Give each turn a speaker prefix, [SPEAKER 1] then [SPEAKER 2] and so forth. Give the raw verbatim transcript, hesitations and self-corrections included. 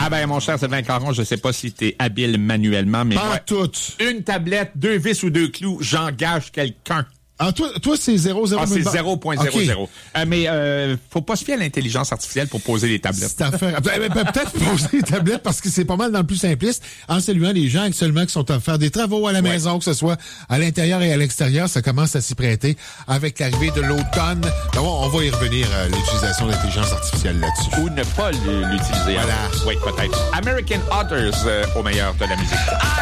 [SPEAKER 1] Ah ben, mon cher Sylvain Caron, je sais pas si t'es habile manuellement, mais...
[SPEAKER 2] Pas
[SPEAKER 1] ouais,
[SPEAKER 2] toutes.
[SPEAKER 1] Une tablette, deux vis ou deux clous, j'engage quelqu'un.
[SPEAKER 2] Ah, toi, toi c'est zéro zéro.
[SPEAKER 1] Ah, c'est zéro virgule zéro zéro.
[SPEAKER 2] Okay.
[SPEAKER 1] Euh, mais euh, faut pas se fier à l'intelligence artificielle pour poser les tablettes.
[SPEAKER 2] C'est affaire. Peut-être poser les tablettes parce que c'est pas mal dans le plus simpliste. En saluant les gens actuellement qui sont à faire des travaux à la maison, ouais. que ce soit à l'intérieur et à l'extérieur, ça commence à s'y prêter avec l'arrivée de l'automne. Donc, on va y revenir à l'utilisation de l'intelligence artificielle là-dessus.
[SPEAKER 1] Ou ne pas l'utiliser.
[SPEAKER 2] Voilà.
[SPEAKER 1] Oui, peut-être. American Authors euh, au meilleur de la musique.